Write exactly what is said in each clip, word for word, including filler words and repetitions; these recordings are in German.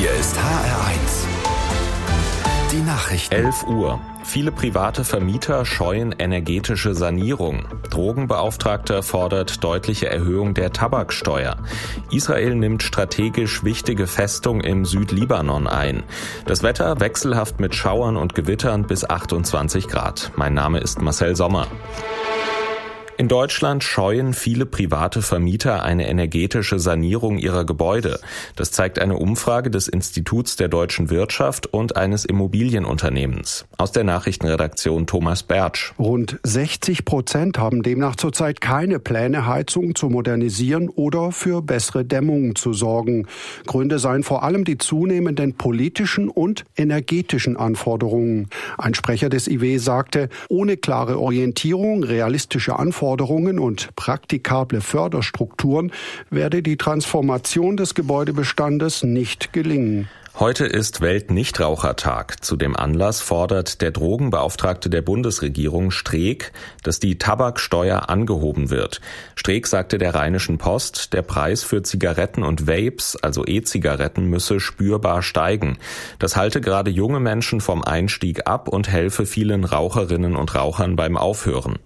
Hier ist H R eins. Die Nachrichten. elf Uhr. Viele private Vermieter scheuen energetische Sanierung. Drogenbeauftragter fordert deutliche Erhöhung der Tabaksteuer. Israel nimmt strategisch wichtige Festung im Südlibanon ein. Das Wetter wechselhaft mit Schauern und Gewittern bis achtundzwanzig Grad. Mein Name ist Marcel Sommer. In Deutschland scheuen viele private Vermieter eine energetische Sanierung ihrer Gebäude. Das zeigt eine Umfrage des Instituts der deutschen Wirtschaft und eines Immobilienunternehmens. Aus der Nachrichtenredaktion Thomas Bertsch. Rund sechzig Prozent haben demnach zurzeit keine Pläne, Heizung zu modernisieren oder für bessere Dämmung zu sorgen. Gründe seien vor allem die zunehmenden politischen und energetischen Anforderungen. Ein Sprecher des I W sagte, ohne klare Orientierung, realistische Anforderungen und praktikable Förderstrukturen werde die Transformation des Gebäudebestandes nicht gelingen. Heute ist Weltnichtrauchertag. Zu dem Anlass fordert der Drogenbeauftragte der Bundesregierung Streeck, dass die Tabaksteuer angehoben wird. Streeck sagte der Rheinischen Post, der Preis für Zigaretten und Vapes, also E-Zigaretten, müsse spürbar steigen. Das halte gerade junge Menschen vom Einstieg ab und helfe vielen Raucherinnen und Rauchern beim Aufhören.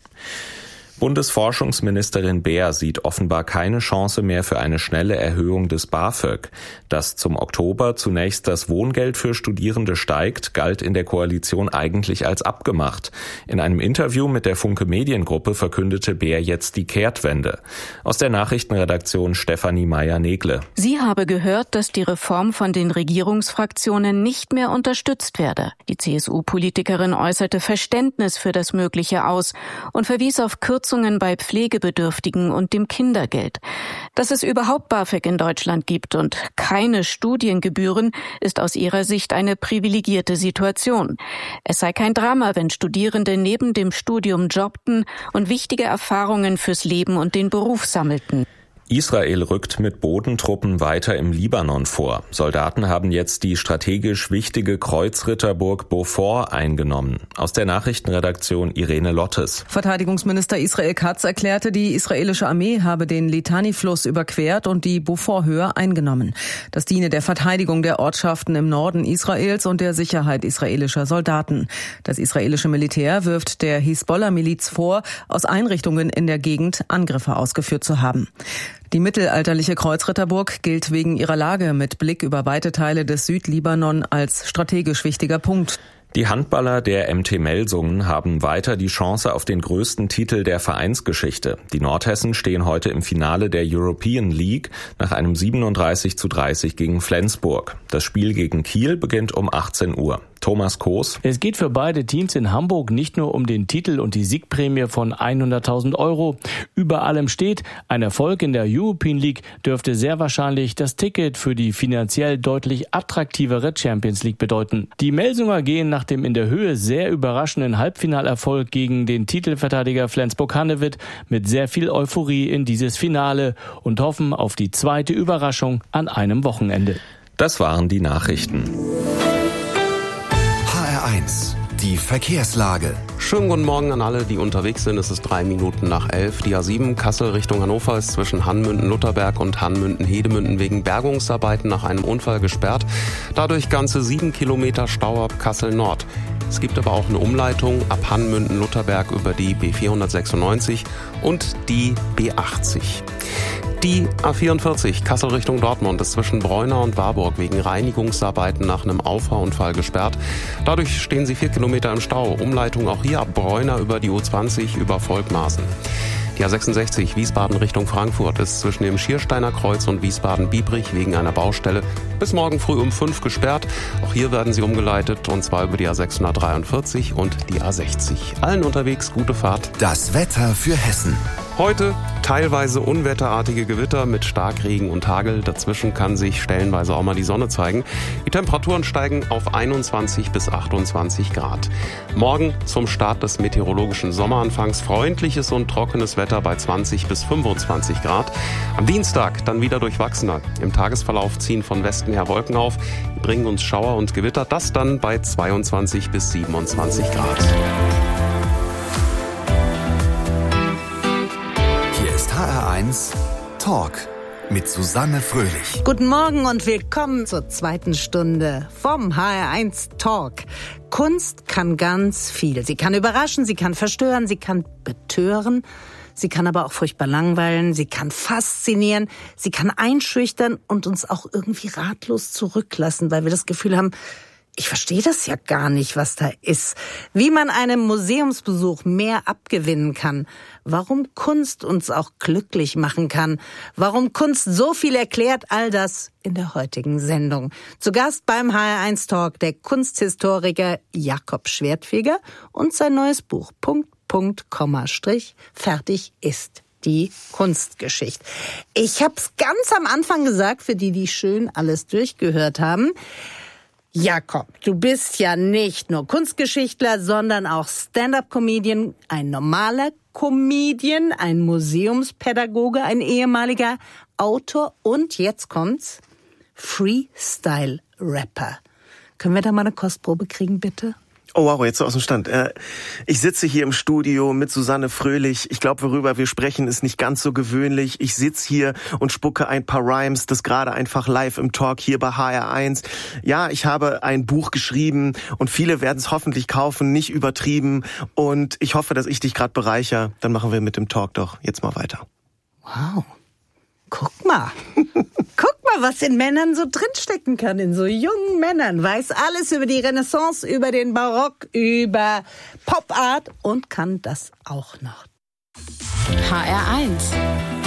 Bundesforschungsministerin Beer sieht offenbar keine Chance mehr für eine schnelle Erhöhung des BAföG. Dass zum Oktober zunächst das Wohngeld für Studierende steigt, galt in der Koalition eigentlich als abgemacht. In einem Interview mit der Funke Mediengruppe verkündete Beer jetzt die Kehrtwende. Aus der Nachrichtenredaktion Stefanie Meyer-Negle. Sie habe gehört, dass die Reform von den Regierungsfraktionen nicht mehr unterstützt werde. Die C S U-Politikerin äußerte Verständnis für das Mögliche aus und verwies auf Kürzungen bei Pflegebedürftigen und dem Kindergeld. Dass es überhaupt BAföG in Deutschland gibt und keine Studiengebühren, ist aus ihrer Sicht eine privilegierte Situation. Es sei kein Drama, wenn Studierende neben dem Studium jobbten und wichtige Erfahrungen fürs Leben und den Beruf sammelten. Israel rückt mit Bodentruppen weiter im Libanon vor. Soldaten haben jetzt die strategisch wichtige Kreuzritterburg Beaufort eingenommen. Aus der Nachrichtenredaktion Irene Lottes. Verteidigungsminister Israel Katz erklärte, die israelische Armee habe den Litani-Fluss überquert und die Beaufort-Höhe eingenommen. Das diene der Verteidigung der Ortschaften im Norden Israels und der Sicherheit israelischer Soldaten. Das israelische Militär wirft der Hisbollah-Miliz vor, aus Einrichtungen in der Gegend Angriffe ausgeführt zu haben. Die mittelalterliche Kreuzritterburg gilt wegen ihrer Lage mit Blick über weite Teile des Südlibanon als strategisch wichtiger Punkt. Die Handballer der M T Melsungen haben weiter die Chance auf den größten Titel der Vereinsgeschichte. Die Nordhessen stehen heute im Finale der European League nach einem siebenunddreißig zu dreißig gegen Flensburg. Das Spiel gegen Kiel beginnt um achtzehn Uhr. Thomas Koos. Es geht für beide Teams in Hamburg nicht nur um den Titel und die Siegprämie von hunderttausend Euro. Über allem steht, ein Erfolg in der European League dürfte sehr wahrscheinlich das Ticket für die finanziell deutlich attraktivere Champions League bedeuten. Die Melsunger gehen nach dem in der Höhe sehr überraschenden Halbfinalerfolg gegen den Titelverteidiger Flensburg-Handewitt mit sehr viel Euphorie in dieses Finale und hoffen auf die zweite Überraschung an einem Wochenende. Das waren die Nachrichten. H R eins. Die Verkehrslage. Schönen guten Morgen an alle, die unterwegs sind. Es ist drei Minuten nach elf. Die A sieben Kassel Richtung Hannover ist zwischen Hannmünden-Lutterberg und Hannmünden-Hedemünden wegen Bergungsarbeiten nach einem Unfall gesperrt. Dadurch ganze sieben Kilometer Stau ab Kassel Nord. Es gibt aber auch eine Umleitung ab Hannmünden-Lutterberg über die B vierhundertsechsundneunzig und die B achtzig. Die A vierundvierzig Kassel Richtung Dortmund ist zwischen Breuna und Warburg wegen Reinigungsarbeiten nach einem Auffahrunfall gesperrt. Dadurch stehen sie vier Kilometer im Stau. Umleitung auch hier ab Breuna über die U zwanzig über Volkmarsen. Die A sechsundsechzig Wiesbaden Richtung Frankfurt ist zwischen dem Schiersteiner Kreuz und Wiesbaden-Biebrich wegen einer Baustelle bis morgen früh um fünf gesperrt. Auch hier werden sie umgeleitet und zwar über die A sechshundertdreiundvierzig und die A sechzig. Allen unterwegs gute Fahrt. Das Wetter für Hessen. Heute teilweise unwetterartige Gewitter mit Starkregen und Hagel. Dazwischen kann sich stellenweise auch mal die Sonne zeigen. Die Temperaturen steigen auf einundzwanzig bis achtundzwanzig Grad. Morgen zum Start des meteorologischen Sommeranfangs freundliches und trockenes Wetter bei zwanzig bis fünfundzwanzig Grad. Am Dienstag dann wieder durchwachsener. Im Tagesverlauf ziehen von Westen her Wolken auf, die bringen uns Schauer und Gewitter. Das dann bei zweiundzwanzig bis siebenundzwanzig Grad. H R eins Talk mit Susanne Fröhlich. Guten Morgen und willkommen zur zweiten Stunde vom H R eins Talk. Kunst kann ganz viel. Sie kann überraschen, sie kann verstören, sie kann betören. Sie kann aber auch furchtbar langweilen, sie kann faszinieren, sie kann einschüchtern und uns auch irgendwie ratlos zurücklassen, weil wir das Gefühl haben, ich verstehe das ja gar nicht, was da ist. Wie man einem Museumsbesuch mehr abgewinnen kann. Warum Kunst uns auch glücklich machen kann. Warum Kunst so viel erklärt, all das in der heutigen Sendung. Zu Gast beim H R eins Talk der Kunsthistoriker Jakob Schwertfeger und sein neues Buch Punkt, Punkt, Komma, Strich, fertig ist die Kunstgeschichte. Ich habe es ganz am Anfang gesagt, für die, die schön alles durchgehört haben. Jakob, du bist ja nicht nur Kunstgeschichtler, sondern auch Stand-up-Comedian, ein normaler Comedian, ein Museumspädagoge, ein ehemaliger Autor und jetzt kommt's, Freestyle-Rapper. Können wir da mal eine Kostprobe kriegen, bitte? Oh wow, jetzt so aus dem Stand. Ich sitze hier im Studio mit Susanne Fröhlich. Ich glaube, worüber wir sprechen, ist nicht ganz so gewöhnlich. Ich sitze hier und spucke ein paar Rhymes, das gerade einfach live im Talk hier bei H R eins. Ja, ich habe ein Buch geschrieben und viele werden es hoffentlich kaufen, nicht übertrieben. Und ich hoffe, dass ich dich gerade bereichere. Dann machen wir mit dem Talk doch jetzt mal weiter. Wow. Guck mal. Guck mal, was in Männern so drinstecken kann, in so jungen Männern. Weiß alles über die Renaissance, über den Barock, über Pop Art und kann das auch noch. H R eins.